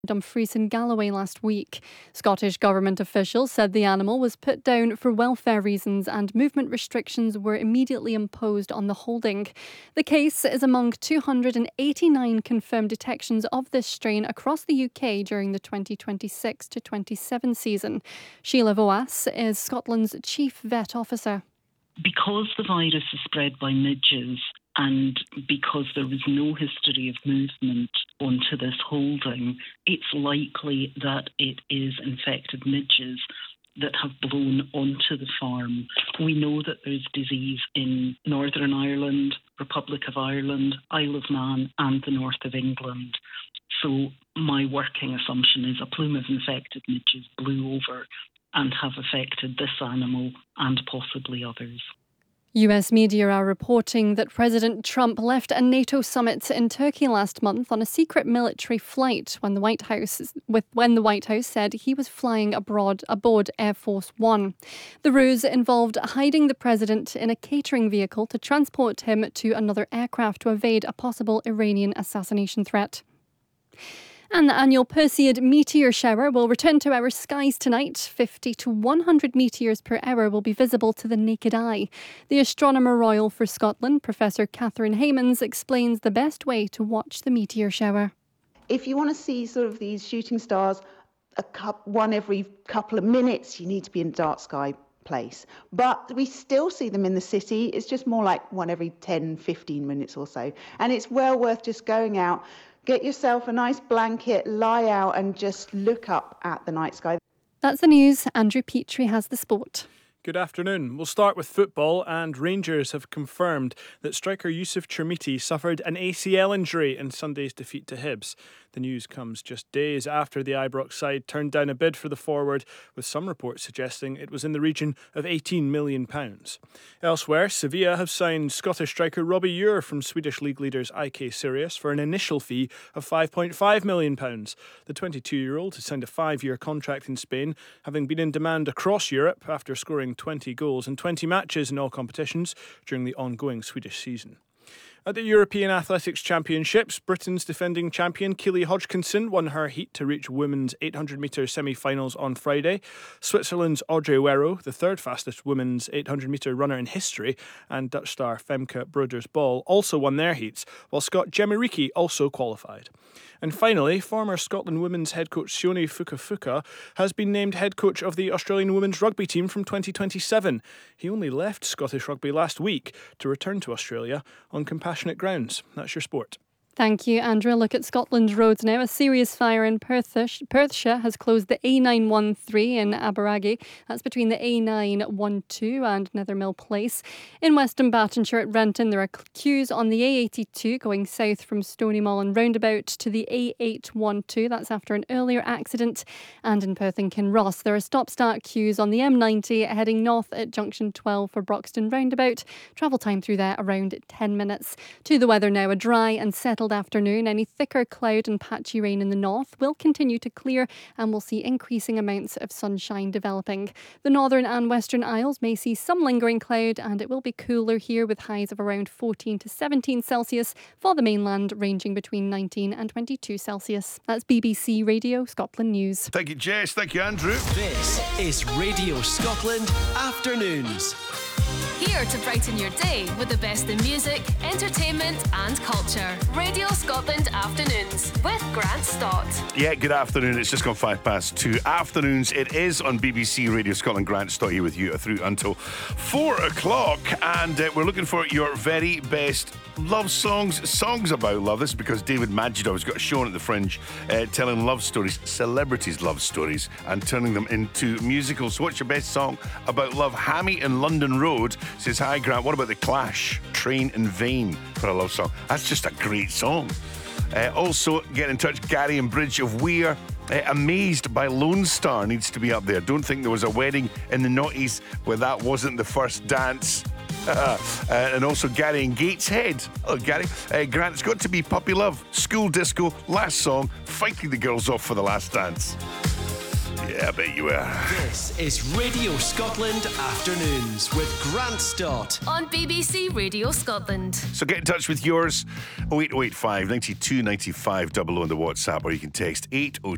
Dumfries in Galloway last week. Scottish Government officials said the animal was put down for welfare reasons and movement restrictions were immediately imposed on the holding. The case is among 289 confirmed detections of this strain across the UK during the 2026 to 27 season. Sheila Voas is Scotland's chief vet officer. Because the virus is spread by midges and because there was no history of movement onto this holding, it's likely that it is infected midges that have blown onto the farm. We know that there's disease in Northern Ireland, Republic of Ireland, Isle of Man and the north of England. So my working assumption is a plume of infected midges blew over and have affected this animal and possibly others. US media are reporting that President Trump left a NATO summit in Turkey last month on a secret military flight when the White House said he was flying aboard Air Force One. The ruse involved hiding the president in a catering vehicle to transport him to another aircraft to evade a possible Iranian assassination threat. And the annual Perseid meteor shower will return to our skies tonight. 50 to 100 meteors per hour will be visible to the naked eye. The Astronomer Royal for Scotland, Professor Catherine Haymans, explains the best way to watch the meteor shower. If you want to see sort of these shooting stars, one every couple of minutes, you need to be in a dark sky place. But we still see them in the city. It's just more like one every 10, 15 minutes or so. And it's well worth just going out. Get yourself a nice blanket, lie out and just look up at the night sky. That's the news. Andrew Petrie has the sport. Good afternoon. We'll start with football, and Rangers have confirmed that striker Yusuf Chermiti suffered an ACL injury in Sunday's defeat to Hibs. The news comes just days after the Ibrox side turned down a bid for the forward, with some reports suggesting it was in the region of £18 million. Elsewhere, Sevilla have signed Scottish striker Robbie Ure from Swedish league leaders IK Sirius for an initial fee of £5.5 million. The 22-year-old has signed a 5-year contract in Spain, having been in demand across Europe after scoring 20 goals in 20 matches in all competitions during the ongoing Swedish season. At the European Athletics Championships, Britain's defending champion Keely Hodgkinson won her heat to reach women's 800-metre semi-finals on Friday. Switzerland's Audrey Werro, the third fastest women's 800-metre runner in history, and Dutch star Femke Broders-Bol also won their heats, while Scot Gemma Reekie also qualified. And finally, former Scotland women's head coach Sione Fukafuka has been named head coach of the Australian women's rugby team from 2027. He only left Scottish rugby last week to return to Australia on compassionate grounds. That's your sport. Thank you, Andrew. Look at Scotland's roads now. A serious fire in Perthshire has closed the A913 in Aberaghy. That's between the A912 and Nethermill Place. In Western Battenshire at Renton, there are queues on the A82 going south from Stoneymoll and roundabout to the A812. That's after an earlier accident. And in Perth and Kinross, there are stop-start queues on the M90 heading north at Junction 12 for Broxton roundabout. Travel time through there around 10 minutes. To the weather now, a dry and settled afternoon. Any thicker cloud and patchy rain in the north will continue to clear and we'll see increasing amounts of sunshine developing. The northern and western Isles may see some lingering cloud and it will be cooler here with highs of around 14 to 17 Celsius for the mainland ranging between 19 and 22 Celsius. That's BBC Radio Scotland News. Thank you, Jess. Thank you, Andrew. This is Radio Scotland Afternoons. Here to brighten your day with the best in music, entertainment and culture. Radio Scotland Afternoons with Grant Stott. Yeah, good afternoon. It's just gone 2:05. Afternoons. It is on BBC Radio Scotland. Grant Stott here with you through until 4 o'clock. And we're looking for your very best love songs about love. This is because David Majidov has got a show on at the Fringe telling love stories, celebrities' love stories, and turning them into musicals. So what's your best song about love? Hammy in London Road says, hi Grant, what about The Clash, Train in Vain for a love song? That's just a great song. Also, get in touch, Gary and Bridge of Weir. Amazed by Lone Star needs to be up there. Don't think there was a wedding in the noughties where that wasn't the first dance. And also Gary and Gateshead. Oh, Gary. Grant, it's got to be Puppy Love, School Disco, Last Song, Fighting the Girls Off for the Last Dance. Yeah, I bet you were. This is Radio Scotland Afternoons with Grant Stott on BBC Radio Scotland. So get in touch with yours, 08085 92 95 00 on the WhatsApp, or you can text 802